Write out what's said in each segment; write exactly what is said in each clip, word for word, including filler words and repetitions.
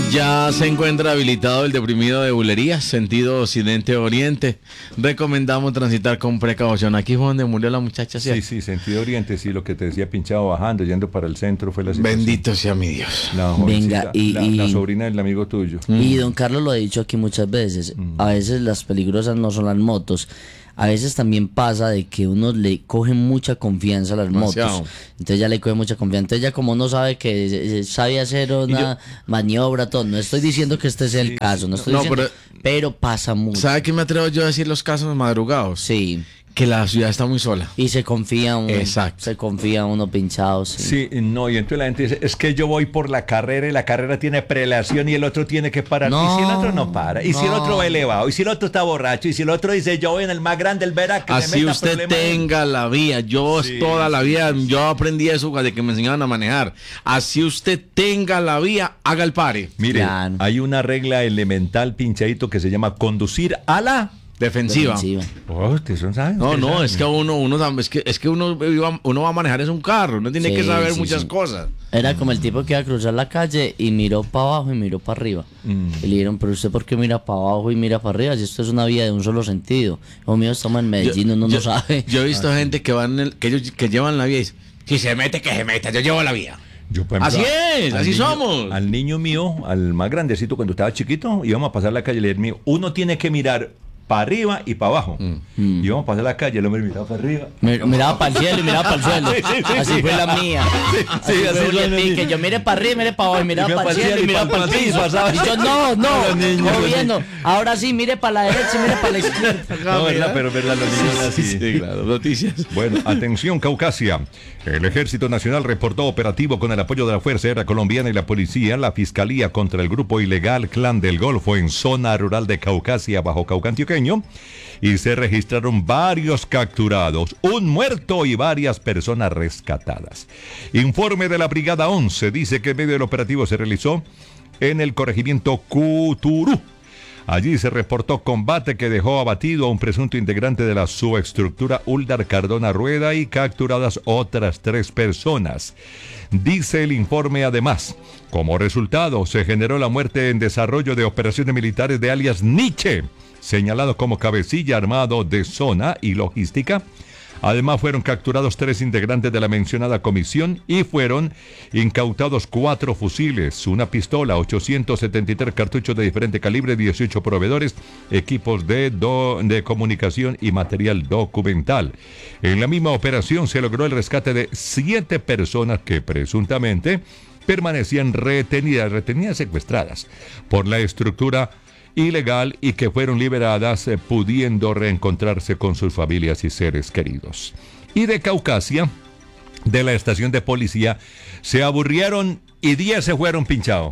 Ya se encuentra habilitado el deprimido de Bulerías, sentido occidente-oriente. Recomendamos transitar con precaución. Aquí fue donde murió la muchacha, ¿cierto? Sí, sí, sentido oriente, sí, lo que te decía, pinchado bajando, yendo para el centro fue la situación. Bendito sea mi Dios. La Venga, y, la, y, la sobrina del amigo tuyo. y don Carlos lo ha dicho aquí muchas veces, Mm. a veces las peligrosas no son las motos. A veces también pasa de que uno le coge mucha confianza a las Demasiado. motos. Entonces ya le coge mucha confianza. Entonces ya como uno sabe que eh, sabe hacer una maniobra, todo. No estoy diciendo que este sea el caso, no estoy No, diciendo, pero- pero, pasa mucho. ¿Sabe qué me atrevo yo a decir los casos madrugados? Sí. Que la ciudad está muy sola. Y se confía uno. Exacto. Se confía uno pinchado. Sí. Sí, no, y entonces la gente dice, es que yo voy por la carrera y la carrera tiene prelación y el otro tiene que parar. No, y si el otro no para, y si el no. otro va elevado, y si el otro está borracho, y si el otro dice, yo voy en el más grande, el verá que me Así meta usted problema en-". tenga la vía. Yo Sí, toda la sí, vida, sí. yo aprendí eso desde que me enseñaban a manejar. Así usted tenga la vía, haga el pare. Mire, Claro. hay una regla elemental, pinchadito, que se llama conducir a la... Defensiva. Defensiva. Oh, ustedes son saben. No, ustedes no, saben. es que uno, uno, es que, es que uno, iba- uno va a manejar es un carro, uno tiene Sí, que saber sí, muchas sí. cosas. Era como el tipo que iba a cruzar la calle y miró para abajo y miró para arriba. Mm. Y le dijeron, pero usted por qué mira para abajo y mira para arriba si esto es una vía de un solo sentido. Lo mío estamos en Medellín, uno yo, no sabe. Yo he visto gente que van en el- que, ellos, que llevan la vía y dicen, si se mete, que se meta, yo llevo la vía. Yo, por ejemplo, Así es, al así niño- somos. Al niño mío, al más grandecito, cuando estaba chiquito, íbamos a pasar la calle y le dije, mío, uno tiene que mirar para arriba y para abajo. Mm. Íbamos a pasar la calle, el hombre miraba para arriba. Mi- Miraba para el cielo y miraba para el suelo. Sí, sí, sí, así sí. fue la mía. Sí, así sí, fue así Julián fue la Mí, mía. que yo mire para arriba y mire para abajo y miraba para el cielo y miraba para el piso, piso. pasaba. Y yo, no, no, Los niños, no los viendo. Ahora sí, mire para la derecha y mire para la izquierda. No, verdad, pero verdad, los niños así. Sí, claro, noticias. Bueno, atención Caucasia. El Ejército Nacional reportó operativo con el apoyo de la Fuerza Aérea Colombiana y la Policía, la Fiscalía contra el grupo ilegal Clan del Golfo en zona rural de Caucasia, Bajo Cauca Antioqueño, y se registraron varios capturados, un muerto y varias personas rescatadas. Informe de la Brigada once dice que en medio del operativo se realizó en el corregimiento Cuturú. Allí se reportó combate que dejó abatido a un presunto integrante de la subestructura Uldar Cardona Rueda y capturadas otras tres personas. Dice el informe además, como resultado se generó la muerte en desarrollo de operaciones militares de alias Nietzsche, señalado como cabecilla armado de zona y logística. Además fueron capturados tres integrantes de la mencionada comisión y fueron incautados cuatro fusiles, una pistola, ochocientos setenta y tres cartuchos de diferente calibre, dieciocho proveedores, equipos de, do, de comunicación y material documental. En la misma operación se logró el rescate de siete personas que presuntamente permanecían retenidas, retenidas secuestradas por la estructura ilegal y que fueron liberadas eh, pudiendo reencontrarse con sus familias y seres queridos. Y de Caucasia, de la estación de policía, se aburrieron y diez se fueron pinchados.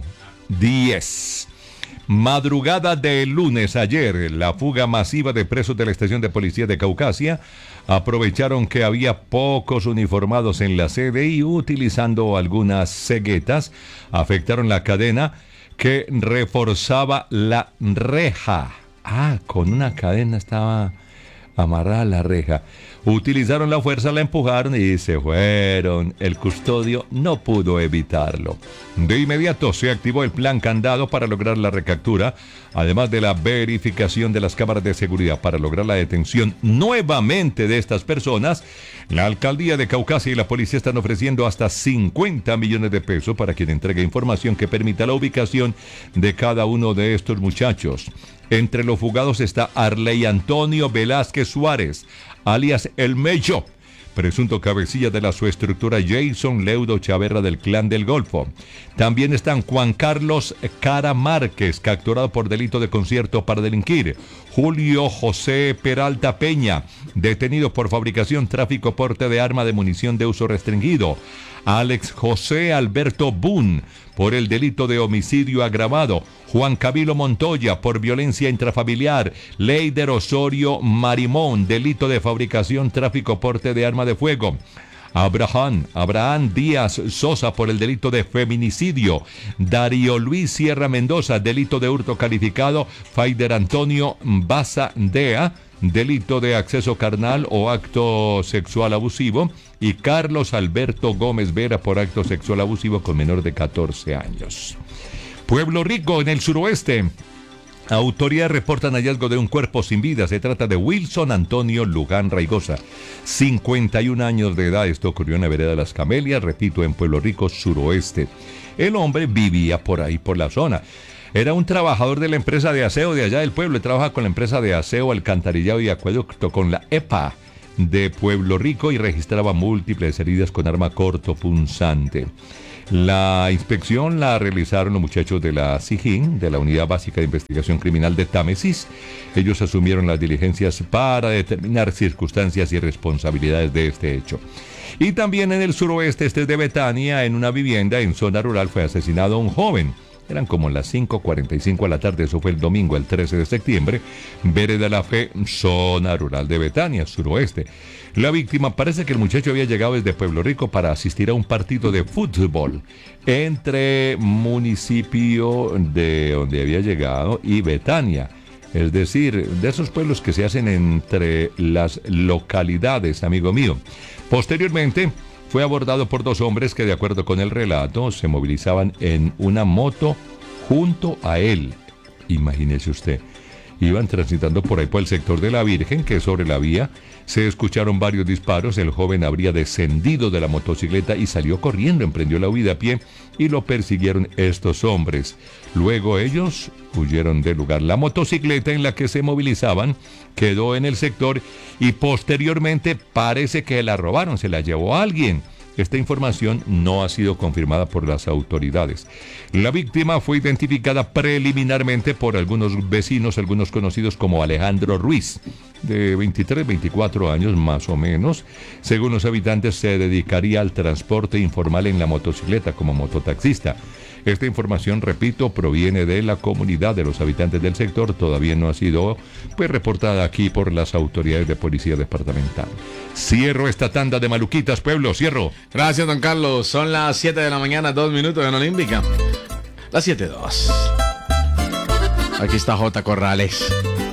diez. Madrugada del lunes ayer, la fuga masiva de presos de la estación de policía de Caucasia aprovecharon que había pocos uniformados en la sede y utilizando algunas ceguetas afectaron la cadena que reforzaba la reja. Ah, con una cadena estaba amarrada la reja. Utilizaron la fuerza, la empujaron y se fueron. El custodio no pudo evitarlo. De inmediato se activó el plan candado para lograr la recaptura, además de la verificación de las cámaras de seguridad para lograr la detención nuevamente de estas personas. La alcaldía de Caucasia y la policía están ofreciendo hasta cincuenta millones de pesos para quien entregue información que permita la ubicación de cada uno de estos muchachos. Entre los fugados está Arley Antonio Velázquez Suárez, alias El Mello, presunto cabecilla de la subestructura Jason Leudo Chaverra del Clan del Golfo. También están Juan Carlos Cara Márquez, capturado por delito de concierto para delinquir. Julio José Peralta Peña, detenido por fabricación, tráfico, porte de arma de munición de uso restringido. Alex José Alberto Boone, por el delito de homicidio agravado. Juan Camilo Montoya, por violencia intrafamiliar. Leider Osorio Marimón, delito de fabricación, tráfico, porte de arma de fuego. Abraham, Abraham Díaz Sosa, por el delito de feminicidio. Darío Luis Sierra Mendoza, delito de hurto calificado. Faider Antonio Baza Dea, delito de acceso carnal o acto sexual abusivo. Y Carlos Alberto Gómez Vera, por acto sexual abusivo con menor de catorce años. Pueblo Rico, en el suroeste. Autoridades reportan hallazgo de un cuerpo sin vida. Se trata de Wilson Antonio Luján Raigosa, cincuenta y un años de edad. Esto ocurrió en la vereda de Las Camelias, repito, en Pueblo Rico, suroeste. El hombre vivía por ahí, por la zona. Era un trabajador de la empresa de aseo de allá del pueblo. Trabaja con la empresa de aseo, alcantarillado y acueducto, con la E P A de Pueblo Rico, y registraba múltiples heridas con arma cortopunzante. La inspección la realizaron los muchachos de la SIJIN, de la Unidad Básica de Investigación Criminal de Támesis. Ellos asumieron las diligencias para determinar circunstancias y responsabilidades de este hecho. Y también en el suroeste, este de Betania, en una vivienda en zona rural, fue asesinado un joven. Eran como las cinco cuarenta y cinco de la tarde, eso fue el domingo, el trece de septiembre, Vereda La Fe, zona rural de Betania, suroeste. La víctima, parece que el muchacho había llegado desde Pueblo Rico para asistir a un partido de fútbol entre municipio de donde había llegado y Betania. Es decir, de esos pueblos que se hacen entre las localidades, amigo mío. Posteriormente, fue abordado por dos hombres que, de acuerdo con el relato, se movilizaban en una moto junto a él. Imagínese usted. Iban transitando por ahí por el sector de la Virgen, que es sobre la vía. Se escucharon varios disparos. El joven habría descendido de la motocicleta y salió corriendo, emprendió la huida a pie y lo persiguieron estos hombres. Luego ellos huyeron del lugar. La motocicleta en la que se movilizaban quedó en el sector y posteriormente parece que la robaron, se la llevó alguien. Esta información no ha sido confirmada por las autoridades. La víctima fue identificada preliminarmente por algunos vecinos, algunos conocidos como Alejandro Ruiz, de veintitrés, veinticuatro años más o menos. Según los habitantes, se dedicaría al transporte informal en la motocicleta como mototaxista. Esta información, repito, proviene de la comunidad de los habitantes del sector. Todavía no ha sido pues reportada aquí por las autoridades de policía departamental. Cierro esta tanda de maluquitas, pueblo, cierro. Gracias, don Carlos. Son las siete de la mañana, dos minutos en Olímpica. Las siete dos. Aquí está J. Corrales.